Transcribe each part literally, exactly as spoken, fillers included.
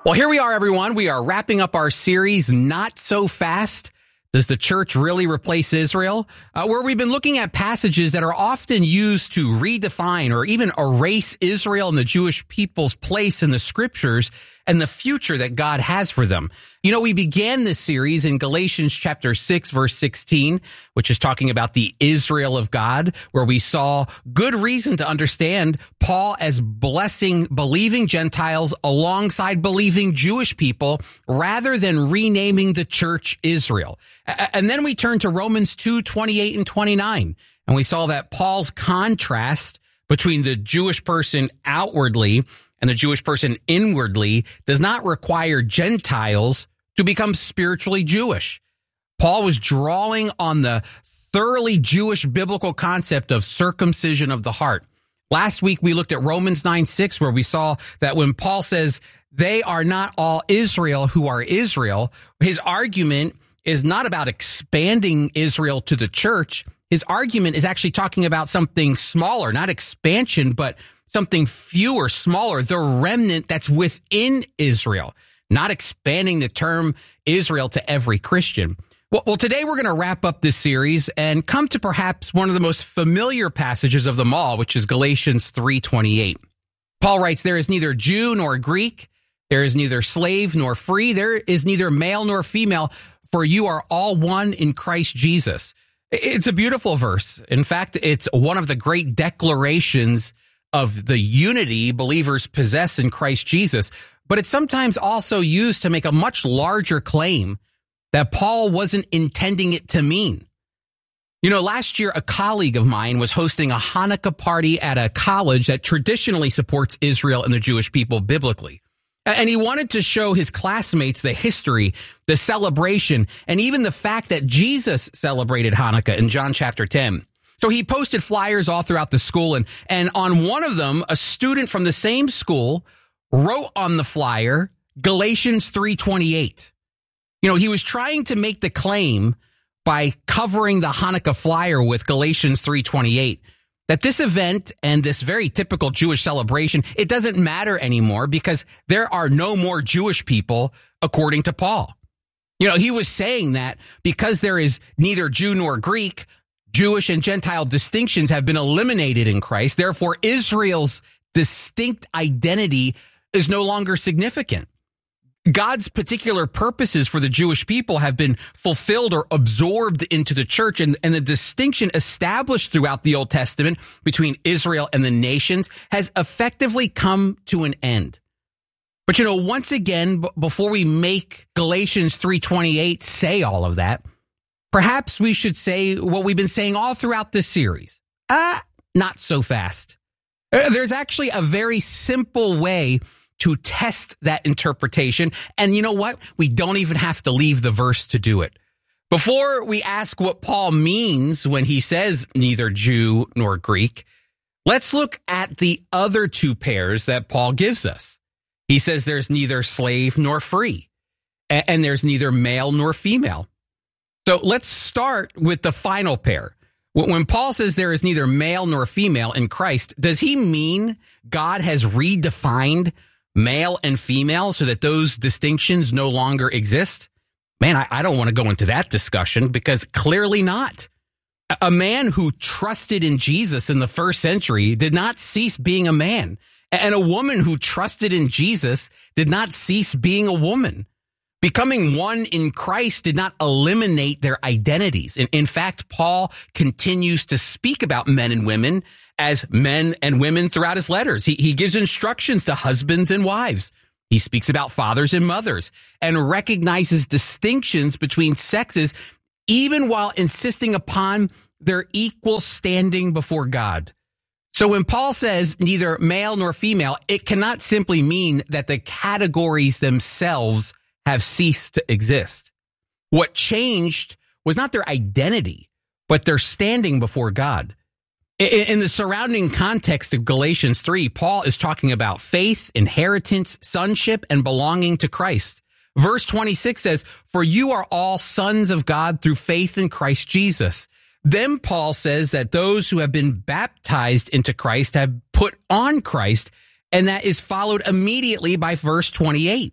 Well, here we are, everyone. We are wrapping up our series, Not So Fast. Does the church really replace Israel? Uh, where we've been looking at passages that are often used to redefine or even erase Israel and the Jewish people's place in the scriptures and the future that God has for them. You know, we began this series in Galatians chapter six, verse sixteen, which is talking about the Israel of God, where we saw good reason to understand Paul as blessing believing Gentiles alongside believing Jewish people rather than renaming the church Israel. And then we turned to Romans two, twenty-eight and twenty-nine, and we saw that Paul's contrast between the Jewish person outwardly and the Jewish person inwardly does not require Gentiles to become spiritually Jewish. Paul was drawing on the thoroughly Jewish biblical concept of circumcision of the heart. Last week, we looked at Romans nine six, where we saw that when Paul says they are not all Israel who are Israel, his argument is not about expanding Israel to the church. His argument is actually talking about something smaller, not expansion, but something fewer, smaller, the remnant that's within Israel, not expanding the term Israel to every Christian. Well, well today we're going to wrap up this series and come to perhaps one of the most familiar passages of them all, which is Galatians three twenty-eight. Paul writes, "There is neither Jew nor Greek, there is neither slave nor free, there is neither male nor female, for you are all one in Christ Jesus." It's a beautiful verse. In fact, it's one of the great declarations of the unity believers possess in Christ Jesus, but it's sometimes also used to make a much larger claim that Paul wasn't intending it to mean. You know, last year, a colleague of mine was hosting a Hanukkah party at a college that traditionally supports Israel and the Jewish people biblically. And he wanted to show his classmates the history, the celebration, and even the fact that Jesus celebrated Hanukkah in John chapter ten. So he posted flyers all throughout the school, and, and on one of them, a student from the same school wrote on the flyer, Galatians three twenty-eight. You know, he was trying to make the claim by covering the Hanukkah flyer with Galatians three twenty-eight, that this event and this very typical Jewish celebration, it doesn't matter anymore because there are no more Jewish people, according to Paul. You know, he was saying that because there is neither Jew nor Greek, Jewish and Gentile distinctions have been eliminated in Christ. Therefore, Israel's distinct identity is no longer significant. God's particular purposes for the Jewish people have been fulfilled or absorbed into the church, and, and the distinction established throughout the Old Testament between Israel and the nations has effectively come to an end. But, you know, once again, b- before we make Galatians three twenty-eight say all of that, perhaps we should say what we've been saying all throughout this series. Ah, not so fast. There's actually a very simple way to test that interpretation. And you know what? We don't even have to leave the verse to do it. Before we ask what Paul means when he says neither Jew nor Greek, let's look at the other two pairs that Paul gives us. He says there's neither slave nor free, and there's neither male nor female. So let's start with the final pair. When Paul says there is neither male nor female in Christ, does he mean God has redefined male and female so that those distinctions no longer exist? Man, I, I don't want to go into that discussion because clearly not. A man who trusted in Jesus in the first century did not cease being a man. And a woman who trusted in Jesus did not cease being a woman. Becoming one in Christ did not eliminate their identities. In, in fact, Paul continues to speak about men and women as men and women throughout his letters. He, he gives instructions to husbands and wives. He speaks about fathers and mothers and recognizes distinctions between sexes, even while insisting upon their equal standing before God. So when Paul says neither male nor female, it cannot simply mean that the categories themselves have ceased to exist. What changed was not their identity, but their standing before God. In the surrounding context of Galatians three, Paul is talking about faith, inheritance, sonship, and belonging to Christ. Verse twenty-six says, "For you are all sons of God through faith in Christ Jesus." Then Paul says that those who have been baptized into Christ have put on Christ, and that is followed immediately by verse twenty-eight.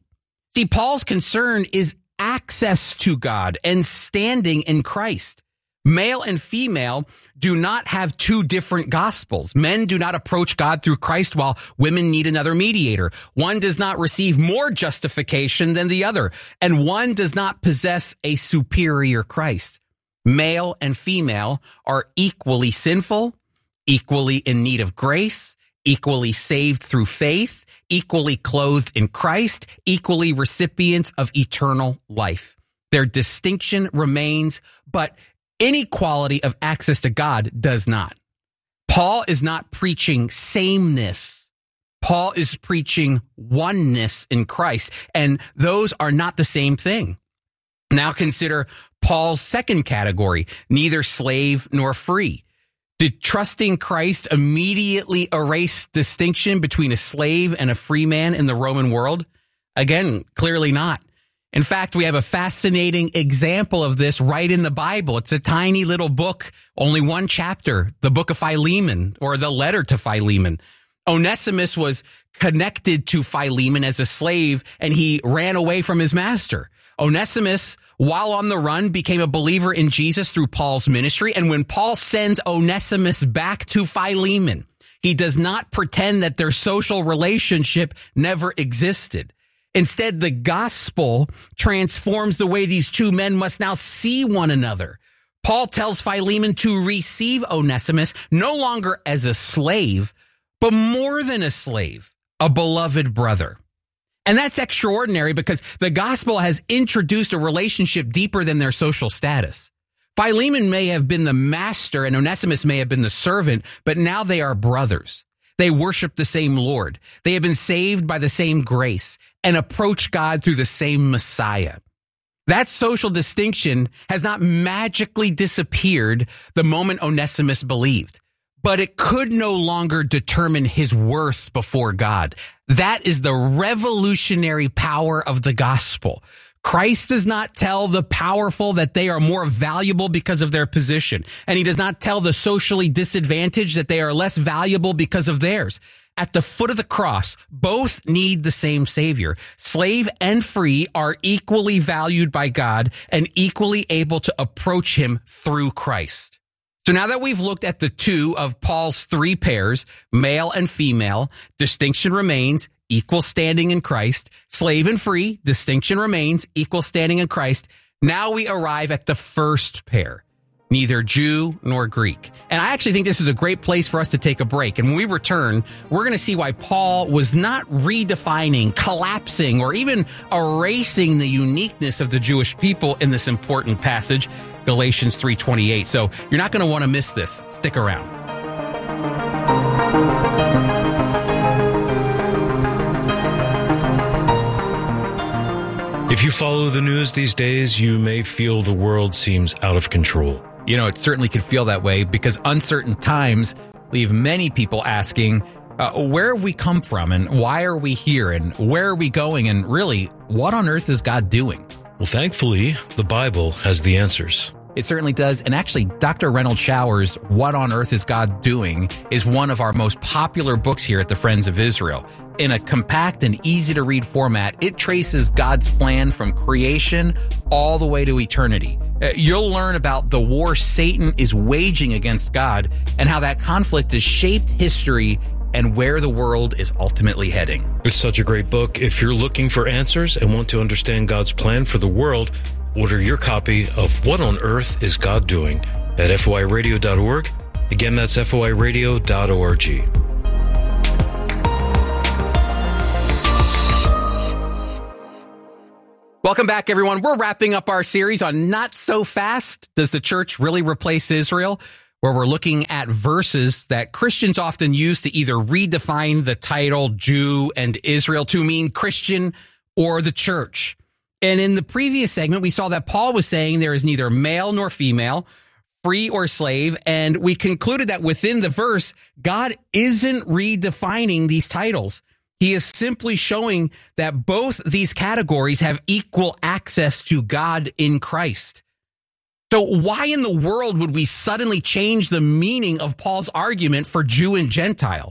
See, Paul's concern is access to God and standing in Christ. Male and female do not have two different gospels. Men do not approach God through Christ while women need another mediator. One does not receive more justification than the other, and one does not possess a superior Christ. Male and female are equally sinful, equally in need of grace, equally saved through faith, equally clothed in Christ, equally recipients of eternal life. Their distinction remains, but inequality of access to God does not. Paul is not preaching sameness. Paul is preaching oneness in Christ, and those are not the same thing. Now consider Paul's second category, neither slave nor free. Did trusting Christ immediately erase distinction between a slave and a free man in the Roman world? Again, clearly not. In fact, we have a fascinating example of this right in the Bible. It's a tiny little book, only one chapter, the book of Philemon, or the letter to Philemon. Onesimus was connected to Philemon as a slave, and he ran away from his master. Onesimus, while on the run, became a believer in Jesus through Paul's ministry. And when Paul sends Onesimus back to Philemon, he does not pretend that their social relationship never existed. Instead, the gospel transforms the way these two men must now see one another. Paul tells Philemon to receive Onesimus no longer as a slave, but more than a slave, a beloved brother. And that's extraordinary because the gospel has introduced a relationship deeper than their social status. Philemon may have been the master and Onesimus may have been the servant, but now they are brothers. They worship the same Lord. They have been saved by the same grace and approach God through the same Messiah. That social distinction has not magically disappeared the moment Onesimus believed, but it could no longer determine his worth before God. That is the revolutionary power of the gospel. Christ does not tell the powerful that they are more valuable because of their position, and he does not tell the socially disadvantaged that they are less valuable because of theirs. At the foot of the cross, both need the same Savior. Slave and free are equally valued by God and equally able to approach him through Christ. So now that we've looked at the two of Paul's three pairs, male and female, distinction remains, equal standing in Christ. Slave and free, distinction remains, equal standing in Christ. Now we arrive at the first pair, neither Jew nor Greek. And I actually think this is a great place for us to take a break. And when we return, we're going to see why Paul was not redefining, collapsing, or even erasing the uniqueness of the Jewish people in this important passage, Galatians three twenty-eight. So you're not going to want to miss this. Stick around. If you follow the news these days, you may feel the world seems out of control. You know, it certainly could feel that way because uncertain times leave many people asking, uh, where have we come from and why are we here and where are we going and really, what on earth is God doing? Well, thankfully, the Bible has the answers. It certainly does. And actually, Doctor Reynold Shower's What on Earth is God Doing is one of our most popular books here at the Friends of Israel. In a compact and easy to read format, it traces God's plan from creation all the way to eternity. You'll learn about the war Satan is waging against God and how that conflict has shaped history and where the world is ultimately heading. It's such a great book. If you're looking for answers and want to understand God's plan for the world, order your copy of What on Earth is God Doing at F O I radio dot org. Again, that's F O I radio dot org. Welcome back, everyone. We're wrapping up our series on Not So Fast. Does the church really replace Israel? Where we're looking at verses that Christians often use to either redefine the title Jew and Israel to mean Christian or the church. And in the previous segment, we saw that Paul was saying there is neither male nor female, free or slave. And we concluded that within the verse, God isn't redefining these titles. He is simply showing that both these categories have equal access to God in Christ. So why in the world would we suddenly change the meaning of Paul's argument for Jew and Gentile?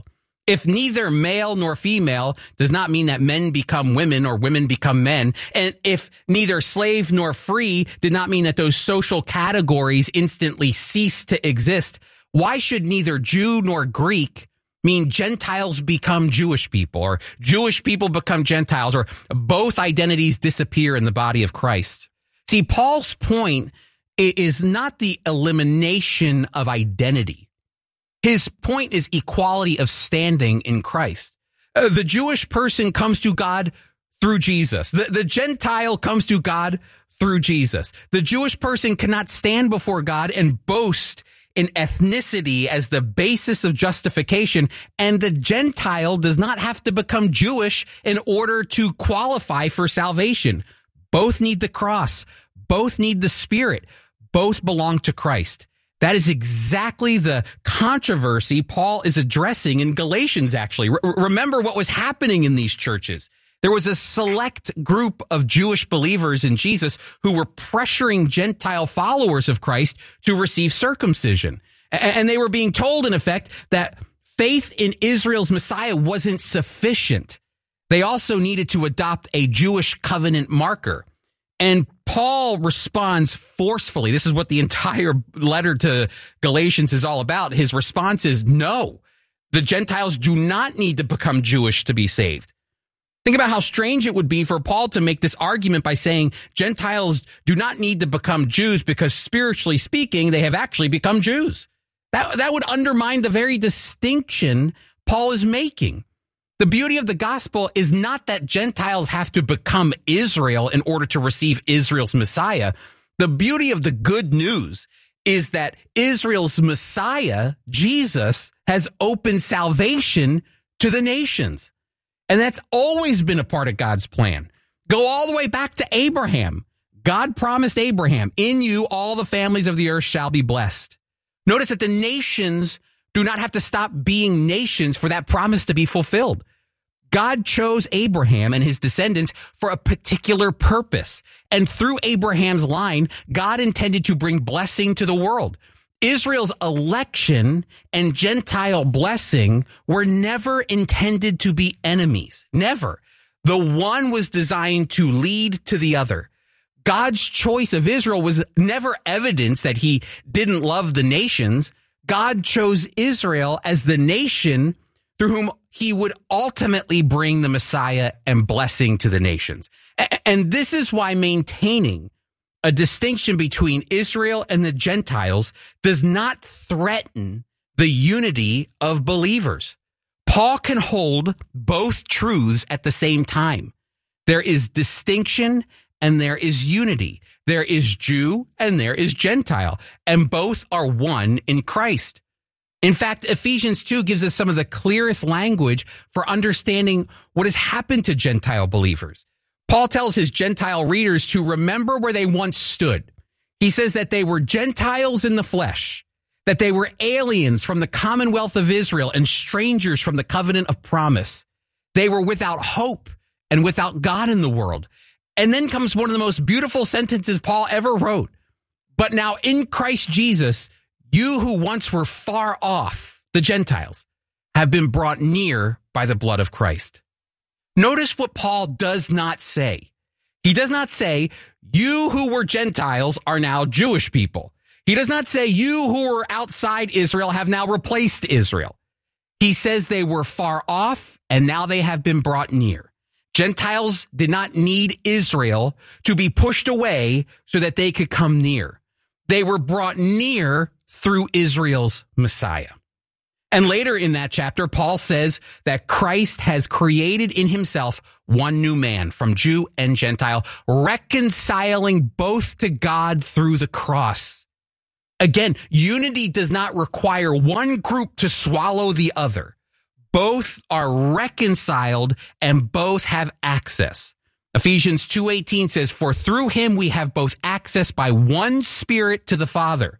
If neither male nor female does not mean that men become women or women become men, and if neither slave nor free did not mean that those social categories instantly cease to exist, why should neither Jew nor Greek mean Gentiles become Jewish people, or Jewish people become Gentiles, or both identities disappear in the body of Christ? See, Paul's point is not the elimination of identity. His point is equality of standing in Christ. Uh, the Jewish person comes to God through Jesus. The, the Gentile comes to God through Jesus. The Jewish person cannot stand before God and boast in ethnicity as the basis of justification, and the Gentile does not have to become Jewish in order to qualify for salvation. Both need the cross. Both need the Spirit. Both belong to Christ. That is exactly the controversy Paul is addressing in Galatians, actually. Re- remember what was happening in these churches. There was a select group of Jewish believers in Jesus who were pressuring Gentile followers of Christ to receive circumcision. And they were being told, in effect, that faith in Israel's Messiah wasn't sufficient. They also needed to adopt a Jewish covenant marker. And Paul responds forcefully. This is what the entire letter to Galatians is all about. His response is no. The Gentiles do not need to become Jewish to be saved. Think about how strange it would be for Paul to make this argument by saying Gentiles do not need to become Jews because spiritually speaking, they have actually become Jews. That, that would undermine the very distinction Paul is making. The beauty of the gospel is not that Gentiles have to become Israel in order to receive Israel's Messiah. The beauty of the good news is that Israel's Messiah, Jesus, has opened salvation to the nations. And that's always been a part of God's plan. Go all the way back to Abraham. God promised Abraham, in you all the families of the earth shall be blessed. Notice that the nations do not have to stop being nations for that promise to be fulfilled. God chose Abraham and his descendants for a particular purpose. And through Abraham's line, God intended to bring blessing to the world. Israel's election and Gentile blessing were never intended to be enemies. Never. The one was designed to lead to the other. God's choice of Israel was never evidence that he didn't love the nations. God chose Israel as the nation through whom he would ultimately bring the Messiah and blessing to the nations. And this is why maintaining a distinction between Israel and the Gentiles does not threaten the unity of believers. Paul can hold both truths at the same time. There is distinction and there is unity. There is Jew and there is Gentile, and both are one in Christ. In fact, Ephesians two gives us some of the clearest language for understanding what has happened to Gentile believers. Paul tells his Gentile readers to remember where they once stood. He says that they were Gentiles in the flesh, that they were aliens from the commonwealth of Israel and strangers from the covenant of promise. They were without hope and without God in the world. And then comes one of the most beautiful sentences Paul ever wrote. But now in Christ Jesus, you who once were far off, the Gentiles, have been brought near by the blood of Christ. Notice what Paul does not say. He does not say, you who were Gentiles are now Jewish people. He does not say, you who were outside Israel have now replaced Israel. He says they were far off and now they have been brought near. Gentiles did not need Israel to be pushed away so that they could come near. They were brought near through Israel's Messiah. And later in that chapter, Paul says that Christ has created in himself one new man from Jew and Gentile, reconciling both to God through the cross. Again, unity does not require one group to swallow the other. Both are reconciled and both have access. Ephesians two eighteen says, for through him we have both access by one Spirit to the Father.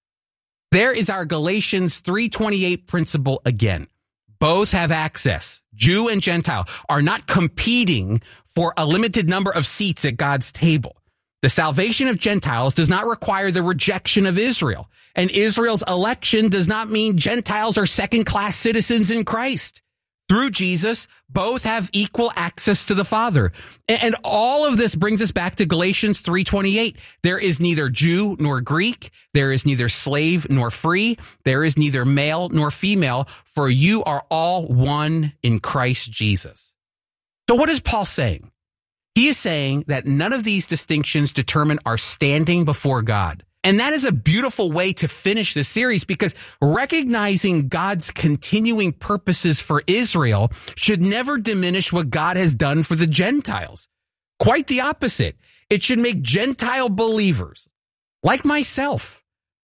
There is our Galatians three twenty-eight principle again. Both have access. Jew and Gentile are not competing for a limited number of seats at God's table. The salvation of Gentiles does not require the rejection of Israel, and Israel's election does not mean Gentiles are second-class citizens in Christ. Through Jesus, both have equal access to the Father. And all of this brings us back to Galatians three twenty-eight. There is neither Jew nor Greek. There is neither slave nor free. There is neither male nor female, for you are all one in Christ Jesus. So what is Paul saying? He is saying that none of these distinctions determine our standing before God. And that is a beautiful way to finish this series, because recognizing God's continuing purposes for Israel should never diminish what God has done for the Gentiles. Quite the opposite. It should make Gentile believers, like myself,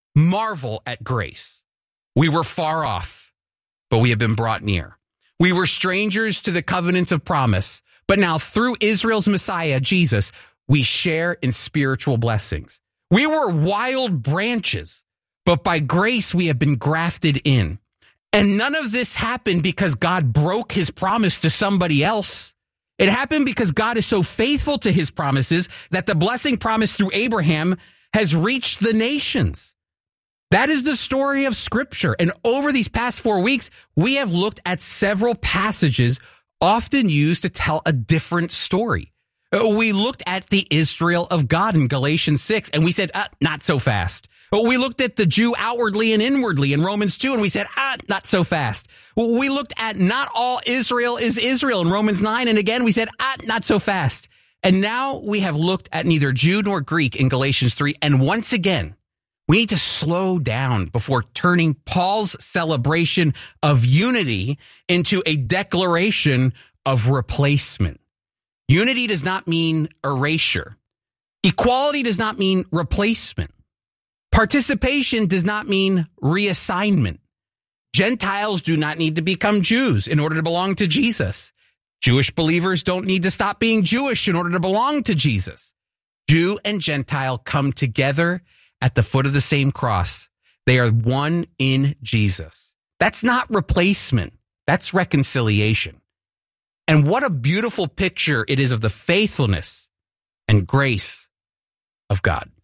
marvel at grace. We were far off, but we have been brought near. We were strangers to the covenants of promise, but now through Israel's Messiah, Jesus, we share in spiritual blessings. We were wild branches, but by grace we have been grafted in. And none of this happened because God broke his promise to somebody else. It happened because God is so faithful to his promises that the blessing promised through Abraham has reached the nations. That is the story of Scripture. And over these past four weeks, we have looked at several passages often used to tell a different story. We looked at the Israel of God in Galatians six, and we said, ah, not so fast. We looked at the Jew outwardly and inwardly in Romans two, and we said, ah, not so fast. We looked at not all Israel is Israel in Romans nine, and again, we said, ah, not so fast. And now we have looked at neither Jew nor Greek in Galatians three, and once again, we need to slow down before turning Paul's celebration of unity into a declaration of replacement. Unity does not mean erasure. Equality does not mean replacement. Participation does not mean reassignment. Gentiles do not need to become Jews in order to belong to Jesus. Jewish believers don't need to stop being Jewish in order to belong to Jesus. Jew and Gentile come together at the foot of the same cross. They are one in Jesus. That's not replacement. That's reconciliation. And what a beautiful picture it is of the faithfulness and grace of God.